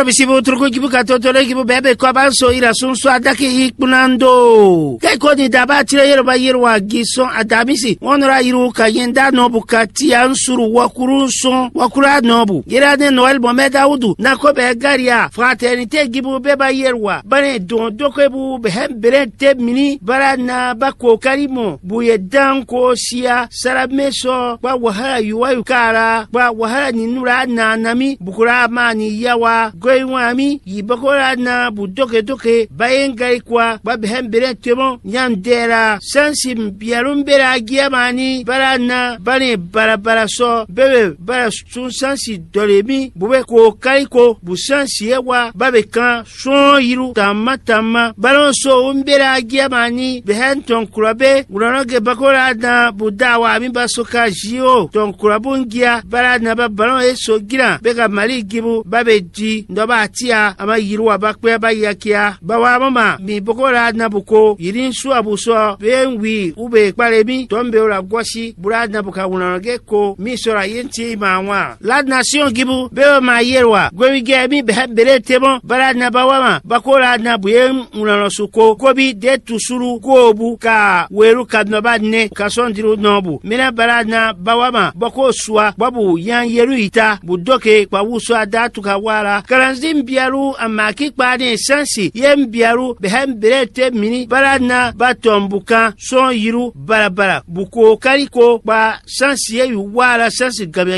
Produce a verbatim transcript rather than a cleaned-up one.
Baro bisibu turku gibu katotole gibu bebe kwa banso ira sunsu adaki ikpunando. Kai koni daba tire yero ba yero wa gison adamisi. Onora iru kayenda nobu kati ansuru wakuru son wakura nobu. Girane Noel Mohamed Audu nakobe garia fraternité gibu beba yerwa. Bane don dokebu behem berente mini barana bako karimo buye danko sia sarameso ba wahala yuwayu kara ba wahala ninura na nami bukura mani yawa goiwami yibakora na budoke doke bayengari kwa ba behem berente mo nyandera sansi mbiarumbera giamani barana bane barabara so bebe bara sun sansi dolemi bube ko kariko bu sansi yawa babe kan son yiru tamatama balonso umbera giamani behen ton kurabe uronoge bakora na budawa mi basoka jio ton kurabungia bara na ba balon eso gira bega mali gibu babe ji ndoba atia ama yiru abakwe bayakia bawa mama mi bakora na buko yirin su abuso benwi ube paremi tombe ora gwashi bura na buka uronoge ko mi sora yenti mawa la nation gibu be ma yerwa gwege mi bere temo bara na bawama bakora na buye urono suko kobi de tusuru kobu ka weru kadnoba ne kasondiru nobu mina bara na bawama bako suwa babu yan yeru ita budoke kwa wuso adatu kawara karanzim biaru amaki kpane sansi yem biaru behem berete mini bara na batombuka son yiru barabara buko kariko ba sansi yeyu wara sansi gabe